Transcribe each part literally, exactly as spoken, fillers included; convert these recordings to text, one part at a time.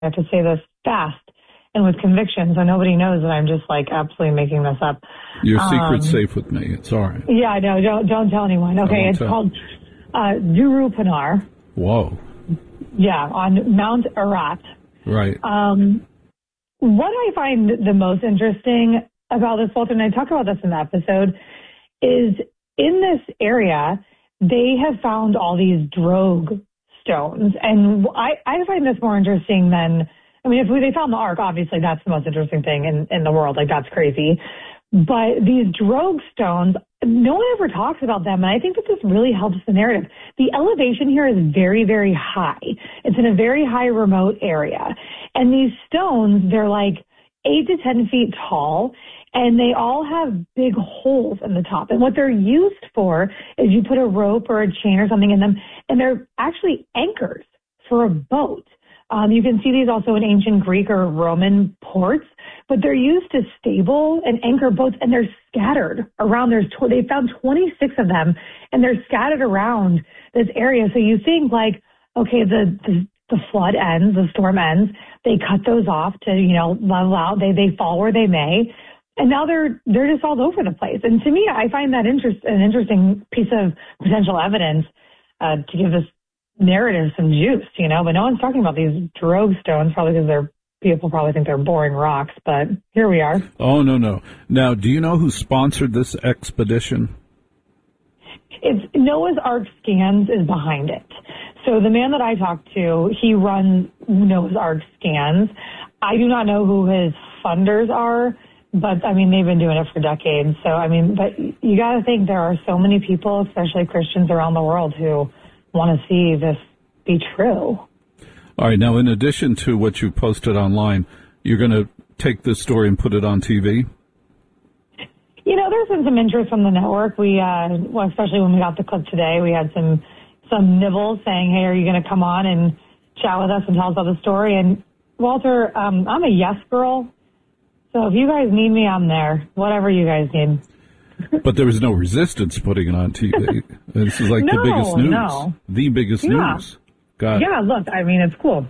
I have to say this fast and with conviction, so nobody knows that I'm just like absolutely making this up. Your secret's um, safe with me. It's all right. Yeah, no, don't don't tell anyone. Okay, it's tell. called uh, Duru Pinar. Whoa. Yeah, on Mount Ararat. Right. Um, what I find the most interesting about this, Walter, and I talk about this in the episode, is in this area, they have found all these drogue stones. And I, I find this more interesting than, I mean, if we, they found the Ark, obviously that's the most interesting thing in, in the world. Like, that's crazy. But these drogue stones, no one ever talks about them. And I think that this really helps the narrative. The elevation here is very, very high. It's in a very high remote area. And these stones, they're like eight to ten feet tall. And they all have big holes in the top. And what they're used for is you put a rope or a chain or something in them, and they're actually anchors for a boat. Um, you can see these also in ancient Greek or Roman ports, but they're used to stable and anchor boats, and they're scattered around. There's tw- they found twenty-six of them, and they're scattered around this area. So you think like, okay, the, the the flood ends, the storm ends. They cut those off to, you know, level out. They they fall where they may. And now they're they're just all over the place. And to me, I find that interest, an interesting piece of potential evidence uh, to give this narrative some juice, you know. But no one's talking about these drogue stones, probably because they're people probably think they're boring rocks. But here we are. Oh, no, no. Now, do you know who sponsored this expedition? It's Noah's Ark Scans is behind it. So the man that I talked to, he runs Noah's Ark Scans. I do not know who his funders are. But, I mean, they've been doing it for decades. So, I mean, but you got to think there are so many people, especially Christians around the world, who want to see this be true. All right. Now, in addition to what you posted online, you're going to take this story and put it on T V? You know, there's been some interest from the network. We, uh, well, especially when we got the clip today, we had some, some nibbles saying, hey, are you going to come on and chat with us and tell us about the story? And, Walter, um, I'm a yes girl. So if you guys need me, I'm there. Whatever you guys need. But there was no resistance putting it on T V. This is like no, the biggest news. No. The biggest yeah. news. Got yeah, it. look, I mean, it's cool.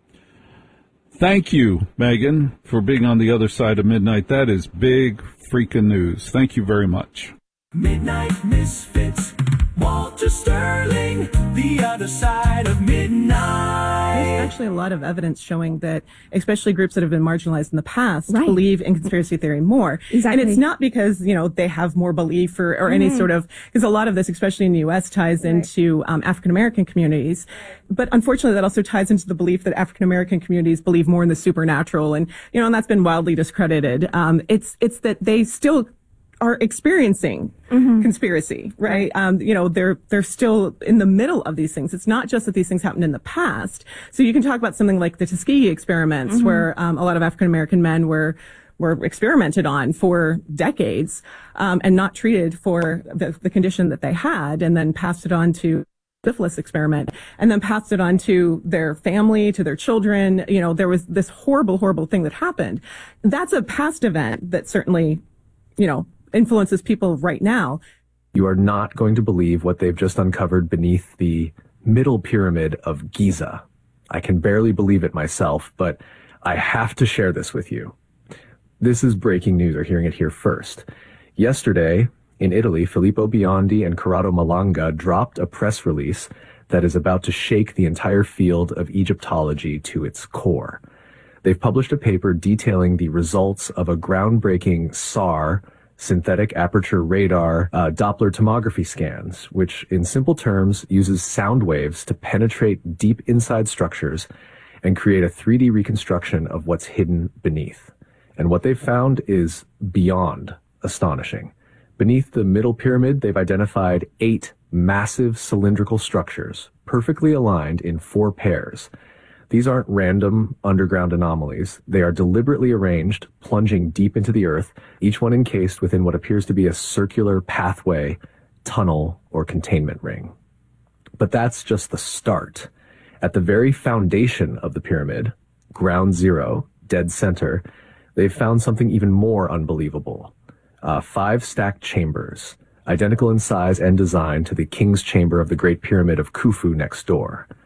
Thank you, Megan, for being on the other side of midnight. That is big freaking news. Thank you very much. Midnight Misfits, Walter Sterling, the other side of midnight. There's actually a lot of evidence showing that, especially groups that have been marginalized in the past, right. believe in conspiracy theory more. Exactly. And it's not because, you know, they have more belief or, or mm. any sort of, because a lot of this, especially in the U S, ties right. into um, African-American communities. But unfortunately, that also ties into the belief that African-American communities believe more in the supernatural. And, you know, and that's been wildly discredited. Um, it's, it's that they still are experiencing mm-hmm. conspiracy, right? Um, you know, they're, they're still in the middle of these things. It's not just that these things happened in the past. So you can talk about something like the Tuskegee experiments mm-hmm. where, um, a lot of African-American men were, were experimented on for decades, um, and not treated for the, the condition that they had, and then passed it on to syphilis experiment, and then passed it on to their family, to their children. You know, there was this horrible, horrible thing that happened. That's a past event that certainly, you know, influences people right now. You are not going to believe what they've just uncovered beneath the middle pyramid of Giza. I can barely believe it myself, but I have to share this with you. This is breaking news. You're hearing it here first. Yesterday, in Italy, Filippo Biondi and Corrado Malanga dropped a press release that is about to shake the entire field of Egyptology to its core. They've published a paper detailing the results of a groundbreaking S A R, synthetic aperture radar, uh, Doppler tomography scans, which in simple terms uses sound waves to penetrate deep inside structures and create a three D reconstruction of what's hidden beneath. And what they've found is beyond astonishing. Beneath the middle pyramid, they've identified eight massive cylindrical structures, perfectly aligned in four pairs. These aren't random underground anomalies. They are deliberately arranged, plunging deep into the earth, each one encased within what appears to be a circular pathway, tunnel, or containment ring. But that's just the start. At the very foundation of the pyramid, ground zero, dead center, they've found something even more unbelievable. Uh, five stacked chambers, identical in size and design to the king's chamber of the Great Pyramid of Khufu next door.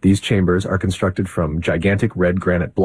These chambers are constructed from gigantic red granite blocks